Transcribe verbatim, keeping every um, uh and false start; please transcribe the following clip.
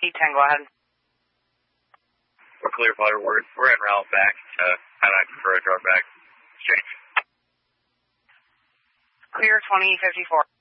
T ten, go ahead. We're clear, Potter. We're, we're en route back to Highline for a drop back exchange. Clear twenty fifty-four.